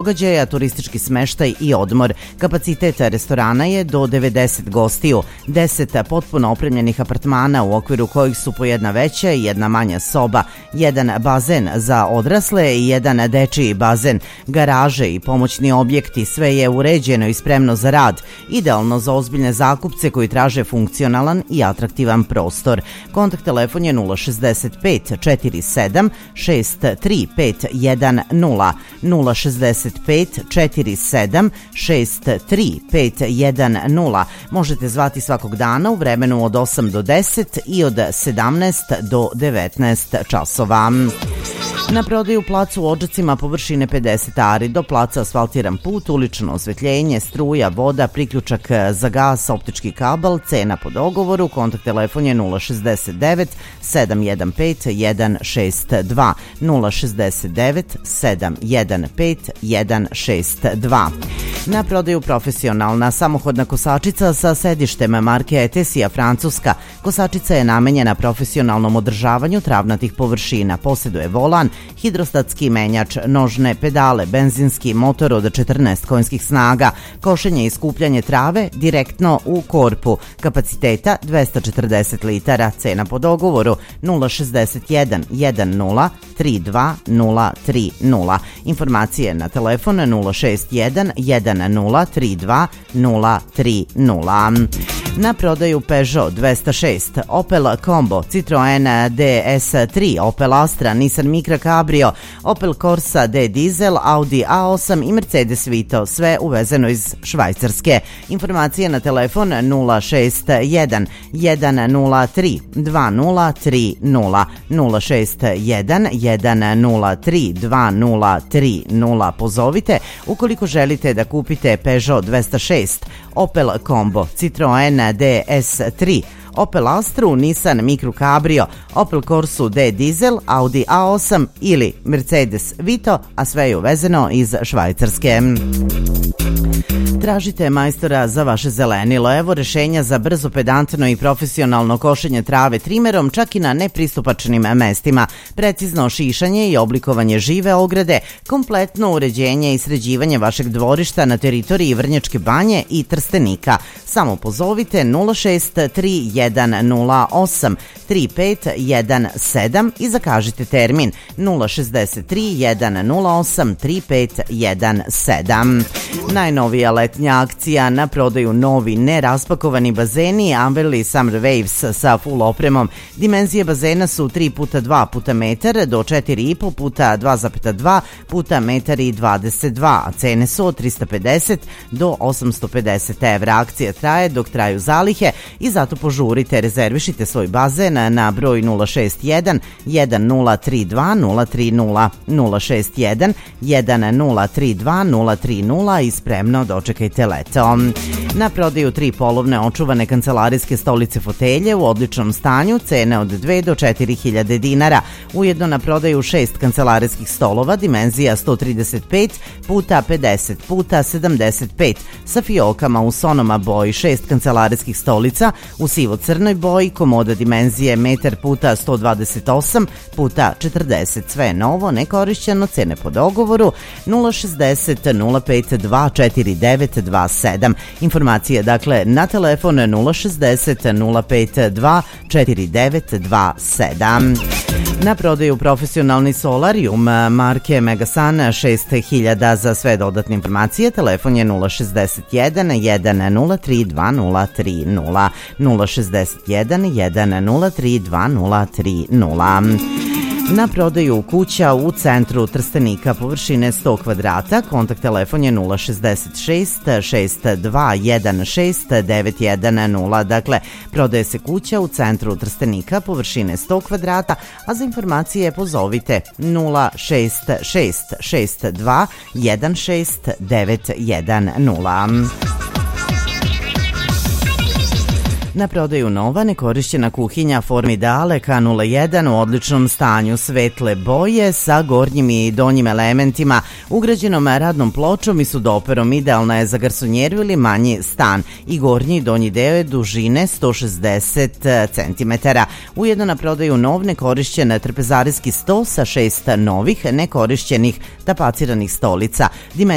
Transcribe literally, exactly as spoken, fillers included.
događaja, turistički smeštaj i odmor. Kapacitet restorana je do devedeset gostiju, deset potpuno opremljenih apartmana u okviru kojih su po jedna veća i jedna manja soba, jedan bazen za odrasle i jedan dečiji bazen, garaže i pomoćni objekti, sve je uređeno i spremno za rad, idealno za ozbiljne zakupce koji traže funkcionalan i atraktivan prostor. Kontakt telefon je nula šezdeset pet četrdeset sedam šest tri pet jedan nula, nula šezdeset pet četrdeset sedam šest tri pet jedan nula. Možete zvati svakog dana u vremenu od osam do deset i od sedamnaest do devetnaest časova. Na prodaju plac u Odžacima površine pedeset ari, do placa asfaltiran put, ulično osvetljenje, struja, voda, priključak za gas, optički kabel, cena po dogovoru, kontakt telefon je nula šezdeset devet sedam jedan pet jedan šest dva, nula šezdeset devet sedam jedan pet jedan šest dva. Na prodaju profesionalna samohodna kosačica sa sedištem marke Etesija Francuska. Kosačica je namenjena profesionalnom održavanju travnatih površina, posjeduje volan, hidrostatski menjač, nožne pedale, benzinski motor od četrnaest konjskih snaga, košenje i skupljanje trave direktno u korpu, kapaciteta dvesta četrdeset litara, cena po dogovoru nula šezdeset jedan jedan nula tri dva nula tri nula. Informacije na telefon nula šest jedan jedan nula tri dva nula tri nula. Na prodaju Peugeot dvesta šest, Opel Combo, Citroen D S tri, Opel Astra, Nissan Micra Cabrio, Opel Corsa D Diesel, Audi A osam i Mercedes Vito, sve uvezeno iz Švajcarske. Informacije na telefon nula šest jedan jedan nula tri dva nula tri nula, nula šest jedan jedan nula tri dva nula tri nula. Pozovite ukoliko želite da kupite Peugeot dvesta šest, Opel Combo, Citroen D S tri, Opel Astru, Nissan Micra Cabrio, Opel Corsu D Diesel, Audi A osam ili Mercedes Vito, a sve je uvezeno iz Švajcarske. Tražite majstora za vaše zelenilo. Evo rešenja za brzo, pedantno i profesionalno košenje trave trimerom, čak i na nepristupačnim mestima, precizno šišanje i oblikovanje žive ograde, kompletno uređenje i sređivanje vašeg dvorišta na teritoriji Vrnjačke Banje i Trstenika. Samo pozovite nula šest tri jedan nula osam tri pet jedan sedam i zakažite termin nula šezdeset tri jedan nula osam tri pet jedan sedam. Najnovija letnja akcija, na prodaju novi neraspakovani bazeni Amberley Summer Waves sa full opremom. Dimenzije bazena su tri puta dva puta metar do četiri i po puta dva zarez dva puta metar i dvadeset dva, a cene su od trista pedeset do osamsto pedeset evra. Akcija traje dok traju zalihe i zato požurite, rezervišite svoj bazen na broj nula šest jedan jedan nula tri dva nula tri nula, nula šest jedan jedan nula tri dva nula tri nula i spremno dočekajte leto. Na prodaju tri polovne očuvane kancelarijske stolice fotelje u odličnom stanju, cene od dve do četiri hiljade dinara. Ujedno na prodaju šest kancelarijskih stolova, dimenzija sto trideset pet puta pedeset puta sedamdeset pet sa fiokama u sonoma boji, šest kancelarijskih stolica u sivo-crnoj boji, komoda dimenzije metar puta sto dvadeset osam puta četrdeset, sve je novo, nekorišćeno, cene po dogovoru nula šezdeset nula pet dva četiri devet dva sedam. Informacije dakle na telefon nula šezdeset nula pet dva četiri devet dva sedam. Na prodaju profesionalni solarium marke Megasun šest hiljada. Za sve dodatne informacije telefon je nula šezdeset jedan jedan nula tri dva nula tri nula, nula šezdeset jedan jedan nula tri dva nula tri nula. Na prodaju kuća u centru Trstenika površine sto kvadrata, kontakt telefon je nula šezdeset šest šest dva jedan šest devet jedan nula. Dakle, prodaje se kuća u centru Trstenika površine sto kvadrata, a za informacije pozovite nula šest šest šest dva jedan šest devet jedan nula. Na prodaju nova nekorišćena kuhinja Formidale K nula jedan u odličnom stanju, svetle boje sa gornjim i donjim elementima, ugrađenom radnom pločom i sudoperom. Idealna je za garsonjeru ili manji stan i gornji i donji deo je dužine sto šezdeset centimetara. Ujedno na prodaju nov nekorišćen trpezarijski sto sa šest novih nekorišćenih tapaciranih stolica.